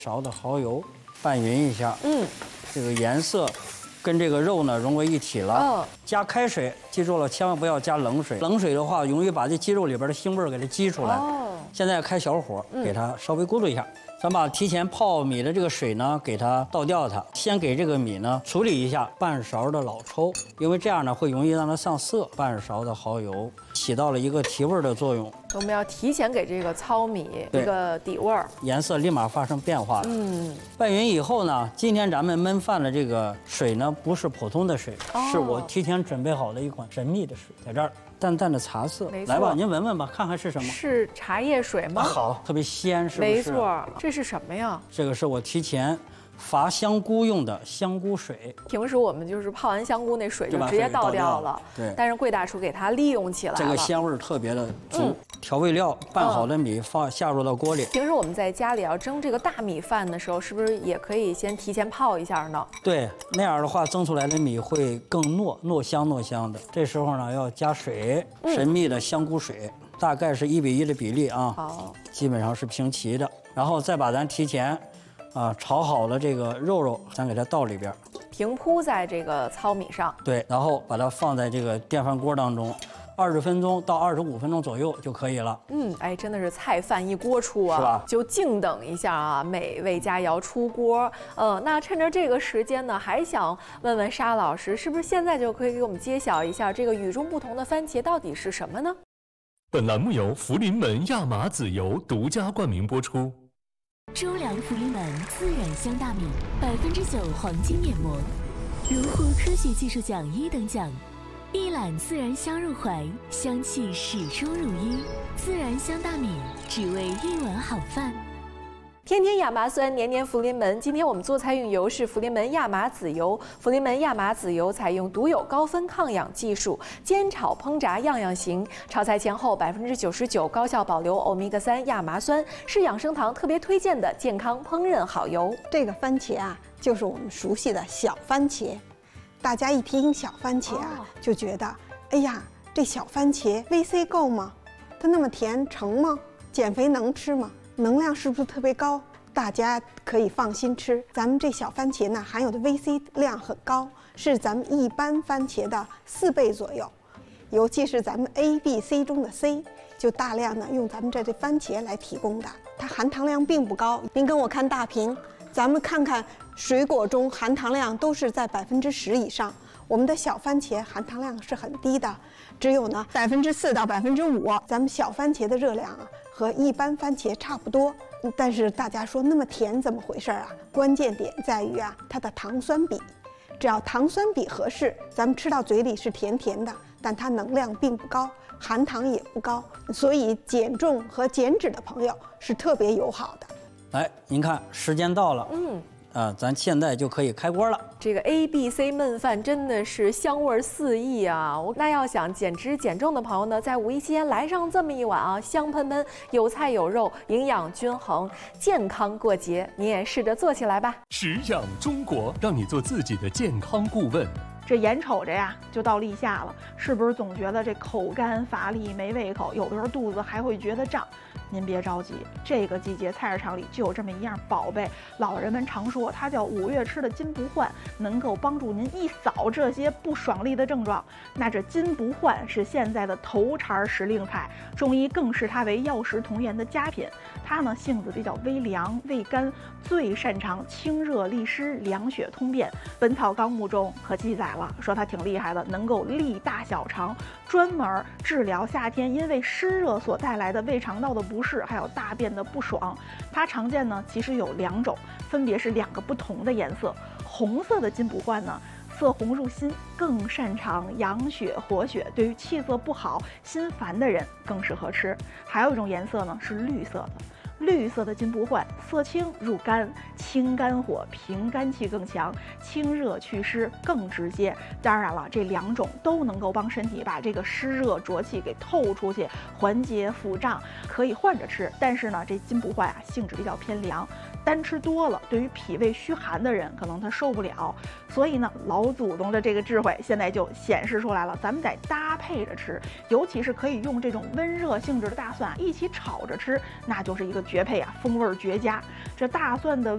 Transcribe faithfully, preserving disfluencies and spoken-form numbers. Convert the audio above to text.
勺的蚝油拌匀一下， 嗯， 这个颜色跟这个肉呢融为一体了。 哦， 加开水，记住了，千万不要加冷水。冷水的话，容易把这鸡肉里边的腥味儿给它激出来。 哦， 现在开小火，给它稍微咕嘟一下。咱把提前泡米的这个水呢，给它倒掉它。先给这个米呢处理一下，半勺的老抽，因为这样呢会容易让它上色。半勺的蚝油起到了一个提味的作用。 我们要提前给这个糙米一个底味儿， 颜色立马发生变化了。 嗯， 拌匀以后呢，今天咱们焖饭的这个水呢，不是普通的水， 哦、 是我提前准备好的一款神秘的水，在这儿。淡淡的茶色，来吧，您闻闻吧，看看是什么？ 是茶叶水吗？ 啊、好，特别鲜，是不是？ 没错，这是什么呀？ 这个是我提前伐香菇用的香菇水。 平时我们就是泡完香菇那水就直接倒掉了， 对。 但是贵大厨给它利用起来了， 这个鲜味特别的足。嗯、调味料拌好的米放下入到锅里。 平时我们在家里要蒸这个大米饭的时候，是不是也可以先提前泡一下呢？ 对，那样的话蒸出来的米会更糯，糯香糯香的。这时候呢要加水，神秘的香菇水，嗯、大概是一比一的比例啊。 好， 基本上是平齐的。然后再把咱提前啊炒好了这个肉肉，咱给它倒里边， 平铺在这个糙米上。 对，然后把它放在这个电饭锅当中。二十分钟到二十五分钟左右就可以了。 嗯，哎，真的是菜饭一锅出啊， 是吧？ 就静等一下啊，美味佳肴出锅。呃，那趁着这个时间呢，还想问问沙老师，是不是现在就可以给我们揭晓一下这个与众不同的番茄到底是什么呢？ 本栏目由福临门亚麻籽油独家冠名播出。 周良福临门自然香大米，百分之九黄金面膜，荣获科学技术奖一等奖。一揽自然香入怀，香气始终如一。自然香大米，只为一碗好饭。 天天亚麻酸，年年福临门。今天我们做菜用油是福临门亚麻籽油。福临门亚麻籽油采用独有高分抗氧技术，煎炒烹炸样样行。炒菜前后百分之九十九高效保留欧米伽三亚麻酸，是养生堂特别推荐的健康烹饪好油。 这个番茄啊，就是我们熟悉的小番茄。大家一听小番茄啊，就觉得，哎呀，这小番茄 V C 够吗？它那么甜，成吗？减肥能吃吗？能量是不是特别高？大家可以放心吃。咱们这小番茄呢，含有的 V C 量很高，是咱们一般番茄的四倍左右。尤其是咱们 A、B、C 中的 C， 就大量的用咱们这这番茄来提供的。它含糖量并不高。您跟我看大屏。咱们看看水果中含糖量都是在百分之十以上，我们的小番茄含糖量是很低的，只有呢百分之四到百分之五。咱们小番茄的热量啊和一般番茄差不多，但是大家说那么甜怎么回事啊？关键点在于啊它的糖酸比，只要糖酸比合适，咱们吃到嘴里是甜甜的，但它能量并不高，含糖也不高，所以减重和减脂的朋友是特别友好的。 来，您看，时间到了，嗯，啊，咱现在就可以开锅了。 这个 A B C 焖饭真的是香味四溢啊！那要想减脂减重的朋友呢，在五一期间来上这么一碗啊，香喷喷，有菜有肉，营养均衡，健康过节，你也试着做起来吧。 食养中国，让你做自己的健康顾问。 这眼瞅着呀就到立夏了，是不是总觉得这口干乏力没胃口，有的时候肚子还会觉得胀？您别着急，这个季节菜市场里就有这么一样宝贝，老人们常说它叫五月吃的金不换，能够帮助您一扫这些不爽利的症状。那这金不换是现在的头茬时令菜，中医更视它为药食同源的佳品。它呢性子比较微凉味甘，最擅长清热利湿、凉血通便。《本草纲目》中可记载了，说它挺厉害的，能够利大小肠，专门治疗夏天因为湿热所带来的胃肠道的不适，还有大便的不爽。它常见呢其实有两种，分别是两个不同的颜色。红色的金不换呢，色红入心，更擅长养血活血，对于气色不好、心烦的人更适合吃。还有一种颜色呢是绿色的。绿色的金不换，色清入肝，清肝火，平肝气更强，清热祛湿更直接。当然了，这两种都能够帮身体把这个湿热浊气给透出去，缓解腹胀，可以换着吃。但是呢，这金不换啊，性质比较偏凉，单吃多了，对于脾胃虚寒的人可能他受不了。所以呢，老祖宗的这个智慧现在就显示出来了，咱们得搭配着吃，尤其是可以用这种温热性质的大蒜一起炒着吃，那就是一个绝配啊，风味绝佳。这大蒜的